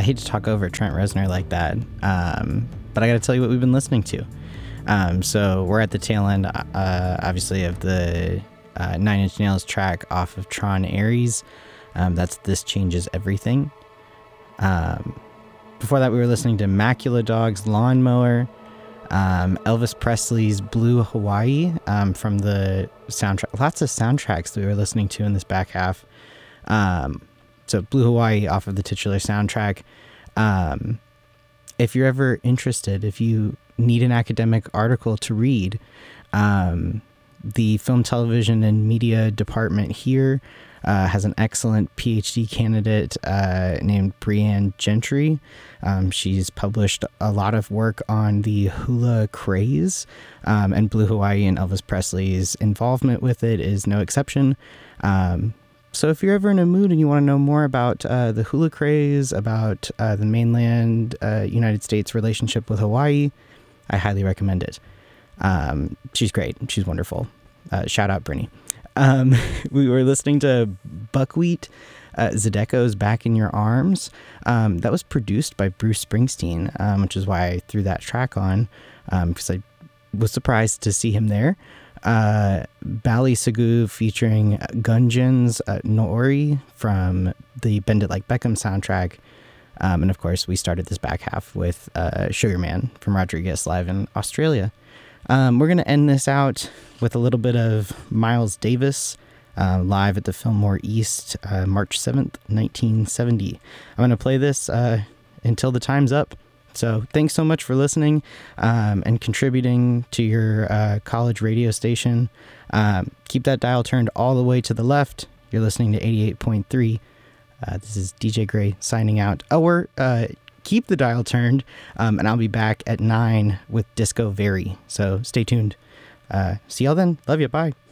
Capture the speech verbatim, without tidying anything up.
hate to talk over Trent Reznor like that, um, but I got to tell you what we've been listening to. Um, so we're at the tail end, uh, obviously, of the uh, Nine Inch Nails track off of Tron Ares. Um, that's This Changes Everything. Um, before that, we were listening to Macula Dog's Lawnmower, um, Elvis Presley's Blue Hawaii um, from the soundtrack. Lots of soundtracks that we were listening to in this back half. Um, so Blue Hawaii off of the titular soundtrack. Um, if you're ever interested, if you need an academic article to read, um, the Film, Television, and Media Department here uh, has an excellent PhD candidate uh, named Brianne Gentry. Um, she's published a lot of work on the hula craze, um, and Blue Hawaii and Elvis Presley's involvement with it is no exception. Um, So if you're ever in a mood and you want to know more about uh, the hula craze, about uh, the mainland uh, United States relationship with Hawaii, I highly recommend it. Um, she's great. She's wonderful. Uh, shout out, Brittany. Um, we were listening to Buckwheat, uh, Zydeco's Back in Your Arms. Um, that was produced by Bruce Springsteen, um, which is why I threw that track on, because um, I was surprised to see him there. Uh, Bally Sagoo featuring Gunjan's uh, Noori from the Bend It Like Beckham soundtrack. Um, and of course, we started this back half with uh, Sugar Man from Rodriguez live in Australia. Um, we're going to end this out with a little bit of Miles Davis uh, live at the Fillmore East, uh, March seventh, nineteen seventy. I'm going to play this uh, until the time's up. So thanks so much for listening um, and contributing to your uh, college radio station. Um, keep that dial turned all the way to the left. You're listening to eighty-eight point three. Uh, this is D J Gray signing out. Oh, we're, uh, keep the dial turned, um, and I'll be back at nine with Disco Very. So stay tuned. Uh, see y'all then. Love you. Bye.